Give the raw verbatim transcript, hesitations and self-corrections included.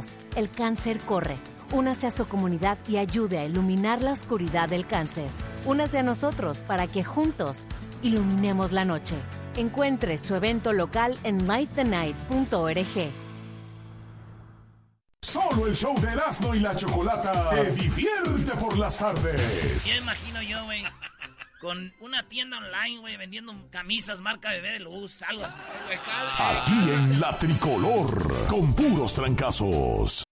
decimos, el cáncer corre. Únase a su comunidad y ayude a iluminar la oscuridad del cáncer. Únase a nosotros para que juntos iluminemos la noche. Encuentre su evento local en light the night punto org. Solo el show de Erasmo y la Chocolata te divierte por las tardes. Ya imagino yo, güey, con una tienda online, güey, vendiendo camisas marca Bebé de Luz, algo así. Aquí en La Tricolor, con puros trancazos.